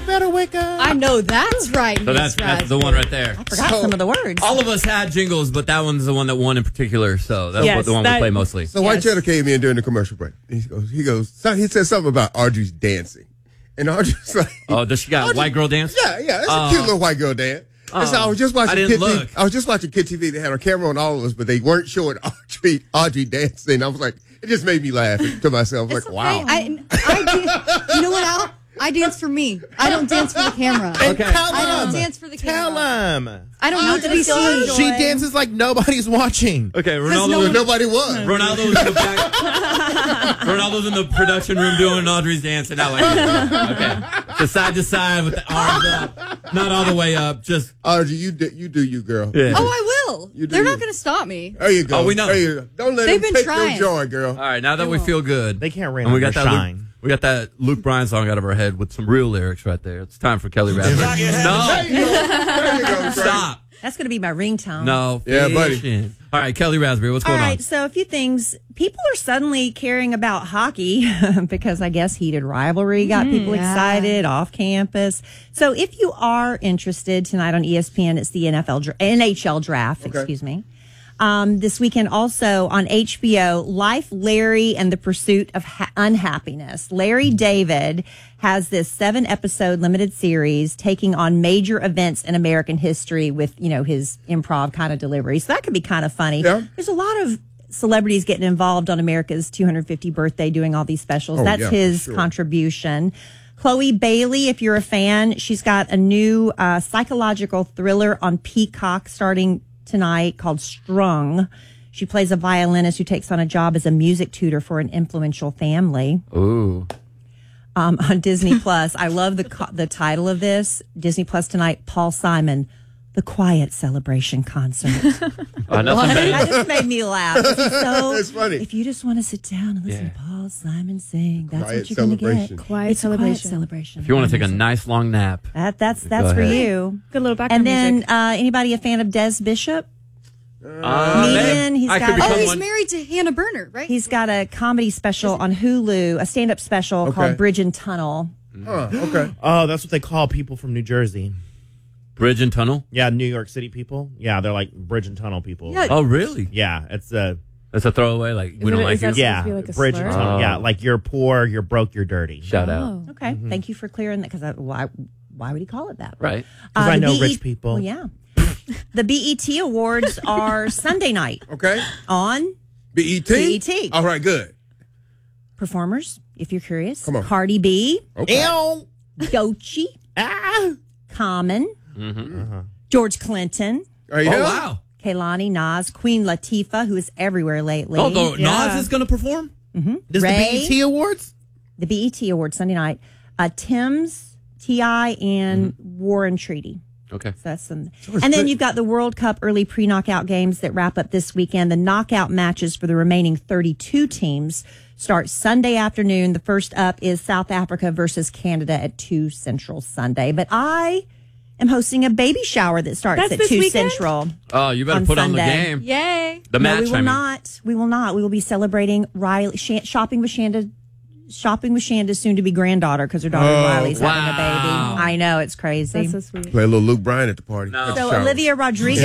better wake up. I know that's right. So that's the one right there. I forgot some of the words. All of us had jingles, but that one's the one that won in particular. So that's the one we play mostly. So White Cheddar came in during the commercial break. He said something about Audrey's dancing. And Audrey's like, oh, does she got white girl dance? Yeah, it's a cute little white girl dance. And so I was just watching Kid TV. I was just watching Kid TV. They had a camera on all of us, but they weren't showing Audrey dancing. I was like, it just made me laugh to myself. Like, wow. You know what, Al? I dance for me. I don't dance for the camera. Okay. I don't dance for the camera. Tell him. I don't know to be seen. She dances like nobody's wating. Okay, Ronaldo. Nobody was. Ronaldo's in the back. Ronaldo's in the production room doing Audrey's dance, and I like it. Okay, so side to side with the arms up, not all the way up. Just Audrey, you do you, girl. Yeah. Oh, I will. They're not going to stop me. There you go. Oh, we know. There you go. Don't let them take your joy, girl. All right, now that we feel good, they can't and we got that shine. We got that Luke Bryan song out of our head with some real lyrics right there. It's time for Kelly Raspberry. There you go. Stop. That's going to be my ringtone. No. Yeah, buddy. All right, Kelly Raspberry, what's going on? All right, so a few things. People are suddenly caring about hockey because I guess heated rivalry got people excited off campus. So if you are interested tonight on ESPN, it's the NHL draft, excuse me. This weekend also on HBO, Life, Larry, and the Pursuit of Unhappiness. Larry David has this 7-episode limited series taking on major events in American history with, his improv kind of delivery. So that could be kind of funny. Yeah. There's a lot of celebrities getting involved on America's 250th birthday doing all these specials. That's his contribution. Chloe Bailey, if you're a fan, she's got a new psychological thriller on Peacock starting tonight called Strung. She plays a violinist who takes on a job as a music tutor for an influential family. Ooh. On Disney Plus, I love the title of this. Disney Plus tonight, Paul Simon, The Quiet Celebration Concert. That just made me laugh. It's funny. If you just want to sit down and listen to Paul Simon sing, that's Quiet what you're going to get. Quiet celebration. Celebration. If you want to take a nice long nap. That's for you. Good little background music. And then anybody a fan of Des Bishop? Comedian. He's married to Hannah Berner, right? He's got a comedy special on Hulu, a stand-up special called Bridge and Tunnel. Okay. Oh, that's what they call people from New Jersey. Bridge and Tunnel? Yeah, New York City people. Yeah, they're like Bridge and Tunnel people. Yeah. Oh, really? Yeah, it's That's a throwaway? Like, we don't like you? Yeah, like a Bridge slur? and Tunnel. Yeah, like you're poor, you're broke, you're dirty. Shout out. Okay, thank you for clearing that, because why would he call it that? Right. Because I know rich people. Well, yeah. The BET Awards are Sunday night. Okay. On BET? BET. All right, good. Performers, if you're curious. Come on. Cardi B. Okay. Ew. Doechii. Common. George Clinton. Are you Oh, wow. Kehlani, Nas, Queen Latifah, who is everywhere lately. Oh, Nas is going to perform? Does Ray. the BET Awards? The BET Awards Sunday night. Tim's, T.I., and War and Treaty. Okay. So that's some. And then you've got the World Cup early pre-knockout games that wrap up this weekend. The knockout matches for the remaining 32 teams start Sunday afternoon. The first up is South Africa versus Canada at 2 Central Sunday. But I am hosting a baby shower that starts That's at this 2 weekend? Central. Oh, you better On put on the Sunday. game. Yay. The match, No, we will I mean. not. We will not. We will be celebrating Riley, shopping with Shanda's soon-to-be granddaughter because her daughter Riley's having a baby. I know, it's crazy. That's so sweet. Play a little Luke Bryan at the party. No. So Olivia Rodrigo.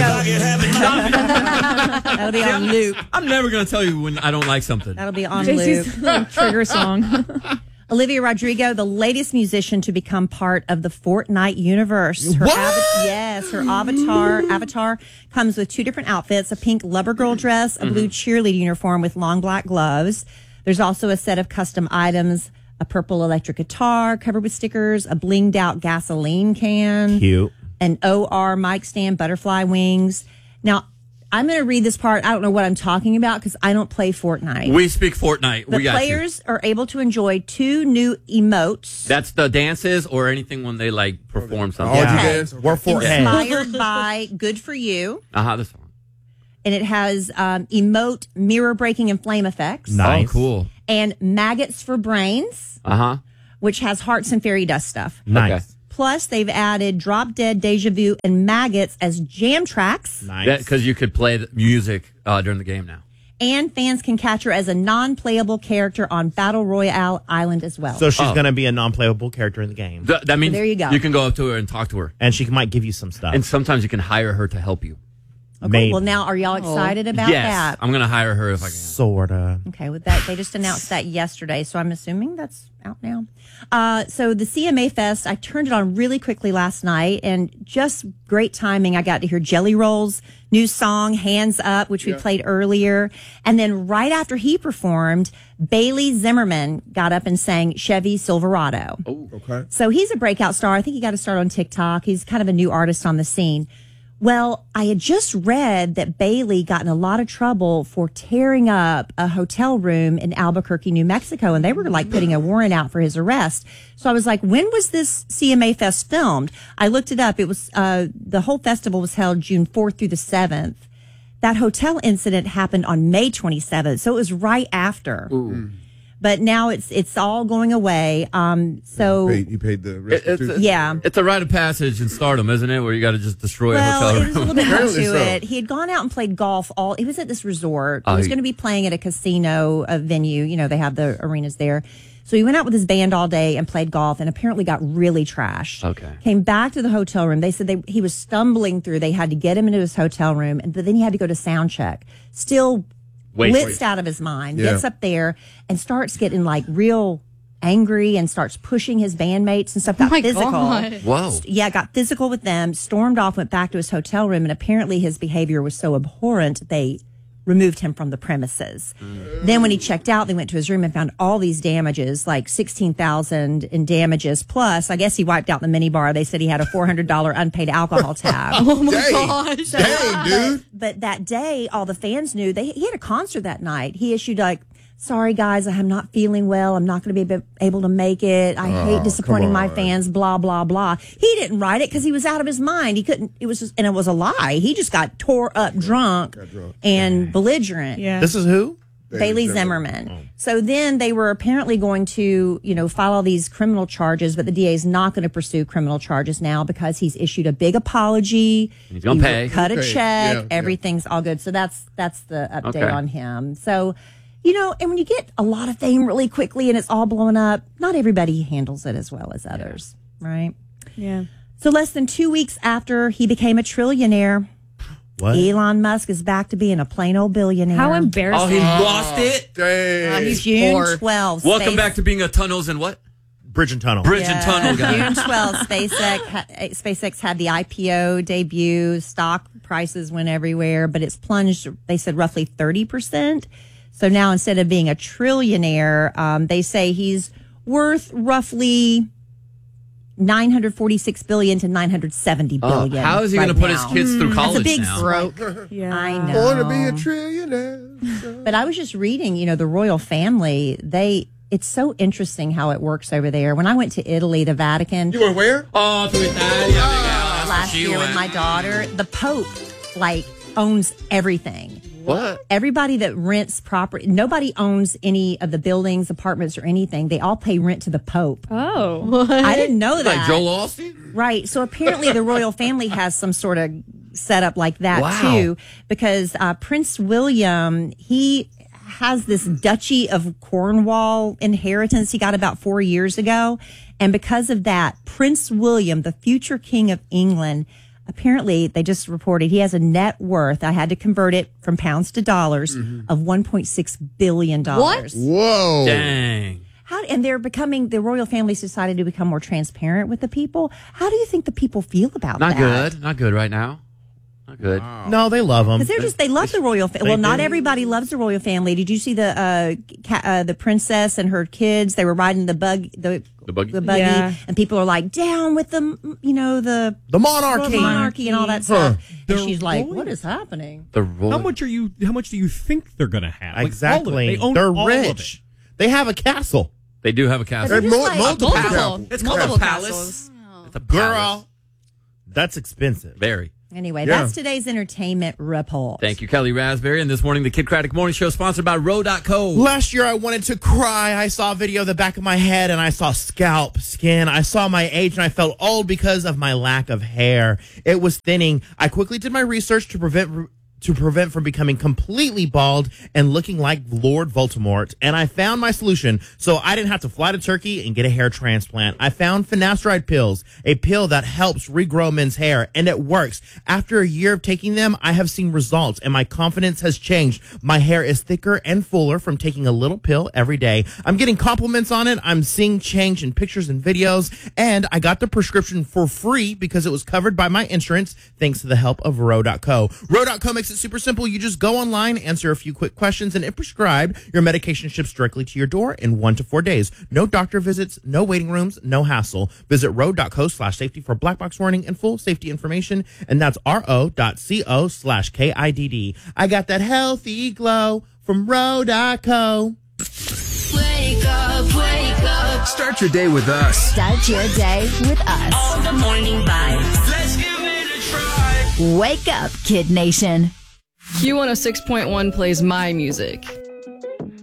That'll be on loop. I'm never going to tell you when I don't like something. That'll be on loop. JC's little trigger song. Olivia Rodrigo, the latest musician to become part of the Fortnite universe. Her her avatar comes with 2 different outfits, a pink lover girl dress, a blue cheerleader uniform with long black gloves. There's also a set of custom items, a purple electric guitar covered with stickers, a blinged out gasoline can, Cute. an OR mic stand, butterfly wings. Now, I'm going to read this part. I don't know what I'm talking about because I don't play Fortnite. We speak Fortnite. The We got players are able to enjoy 2 new emotes. That's the dances or anything when they like perform something. Orgy Yeah. dance? We're Fortnite. Inspired by Good For You. This one. And it has emote, mirror breaking, and flame effects. Nice. Oh, cool. And Maggots for Brains, which has hearts and fairy dust stuff. Nice. Okay. Plus, they've added Drop Dead, Deja Vu, and Maggots as jam tracks. Nice. Because you could play the music during the game now. And fans can catch her as a non-playable character on Battle Royale Island as well. So she's going to be a non-playable character in the game. That means there you go. You can go up to her and talk to her. And she might give you some stuff. And sometimes you can hire her to help you. Okay, Maybe. well, now are y'all excited about Yes, that? I'm going to hire her if I can. Sorta. Okay, with that, they just announced that yesterday, so I'm assuming that's out now. So the CMA Fest, I turned it on really quickly last night, and just great timing. I got to hear Jelly Roll's new song, Hands Up, which we played earlier. And then right after he performed, Bailey Zimmerman got up and sang Chevy Silverado. Oh, okay. So he's a breakout star. I think he got to start on TikTok. He's kind of a new artist on the scene. Well, I had just read that Bailey got in a lot of trouble for tearing up a hotel room in Albuquerque, New Mexico, and they were like putting a warrant out for his arrest. So I was like, when was this CMA Fest filmed? I looked it up. It was, the whole festival was held June 4th through the 7th. That hotel incident happened on May 27th. So it was right after. Ooh. But now it's all going away. So You paid the restitution? yeah. It's a rite of passage in stardom, isn't it? Where you got to just destroy a hotel Well, room. it was a little bit more Apparently to so. it. He had gone out and played golf he was at this resort. Oh, he was he- going to be playing at a casino, a venue. You know, they have the arenas there. So he went out with his band all day and played golf and apparently got really trashed. Okay. Came back to the hotel room. They said he was stumbling through. They had to get him into his hotel room, but then he had to go to sound check. Still blitzed out of his mind. Yeah. Gets up there and starts getting like real angry and starts pushing his bandmates and stuff. Got physical. God. Whoa. Yeah, got physical with them, stormed off, went back to his hotel room, and apparently his behavior was so abhorrent they removed him from the premises. Then when he checked out, they went to his room and found all these damages, like $16,000 in damages. Plus, I guess he wiped out the minibar. They said he had a $400 unpaid alcohol tab. Oh my Dang. gosh. Dang, dude. But that day, all the fans knew he had a concert that night. He issued like, sorry guys, I'm not feeling well. I'm not going to be able to make it. I hate disappointing come my on. fans, blah, blah, blah. He didn't write it because he was out of his mind. He couldn't, it was just, and it was a lie. He just got tore up drunk and belligerent. Yeah. This is who? Bailey Zimmerman. So then they were apparently going to, file all these criminal charges, but the DA is not going to pursue criminal charges now because he's issued a big apology. He's gonna pay. Cut a Okay. check. Yeah, Everything's all good. So that's the update Okay. on him. So, and when you get a lot of fame really quickly and it's all blowing up, not everybody handles it as well as others, right? Yeah. So less than 2 weeks after he became a trillionaire, What? Elon Musk is back to being a plain old billionaire. How embarrassing. Oh, he lost it? Dang. He's June poor. 12th. Welcome back to being a tunnels and what? Bridge and Tunnel. Bridge and tunnel guy. June 12th, SpaceX had the IPO debut. Stock prices went everywhere, but it's plunged, they said, roughly 30%. So now instead of being a trillionaire, they say he's worth roughly $946 billion to $970 billion. How is he right going to put his now. kids through college big now? Broke. Yeah. I know. Want to be a trillionaire. But I was just reading, the royal family, it's so interesting how it works over there. When I went to Italy, the Vatican, You went where? Oh, to Italia. That's where last she year with went. my daughter, the Pope, owns everything. What? Everybody that rents property, nobody owns any of the buildings, apartments, or anything. They all pay rent to the Pope. Oh. I didn't know that. Like Joel Austin? Right. So apparently the royal family has some sort of setup like that Wow. too, because Prince William, he has this Duchy of Cornwall inheritance he got about 4 years ago. And because of that, Prince William, the future king of England, apparently they just reported he has a net worth, I had to convert it from pounds to dollars, of $1.6 billion. What? Whoa. Dang. And the royal family's decided to become more transparent with the people. How do you think the people feel about Not that? good. Not good right now. Not good. No, they love them. Because they love the royal family. Well, not do. everybody loves the royal family. Did you see the princess and her kids? They were riding the buggy, Yeah. and people are like, down with the The monarchy. monarchy and all that stuff. And The she's like, royal- what is happening? The royal. How much do you think they're going to have? Like, all of it. Exactly. They own They're all of rich. They have a castle. They do have a castle. They're Hey, just like- multiple Multiple. castles. It's called a Multiple palace. castles. It's a palace. Girl. That's expensive. Very. Anyway, Yeah. that's today's entertainment report. Thank you, Kelly Raspberry. And this morning, the Kid Craddock Morning Show sponsored by Row.co. Last year, I wanted to cry. I saw a video of the back of my head, and I saw scalp, skin. I saw my age, and I felt old because of my lack of hair. It was thinning. I quickly did my research to to prevent from becoming completely bald and looking like Lord Voldemort. And I found my solution, so I didn't have to fly to Turkey and get a hair transplant. I found finasteride pills, a pill that helps regrow men's hair, and it works. After a year of taking them, I have seen results, and my confidence has changed. My hair is thicker and fuller from taking a little pill every day. I'm getting compliments on it. I'm seeing change in pictures and videos, and I got the prescription for free because it was covered by my insurance thanks to the help of Ro.co. Ro.co makes it super simple. You just go online, answer a few quick questions, and if prescribed, your medication ships directly to your door in 1 to 4 days. No doctor visits, no waiting rooms, no hassle. Visit Ro.co/safety for black box warning and full safety information, and that's Ro.co/KIDD. I got that healthy glow from Ro.co. Wake up, wake up. Start your day with us. Start your day with us. All the morning vibes. Let's give it a try. Wake up, Kid Nation. Q106.1 plays my music.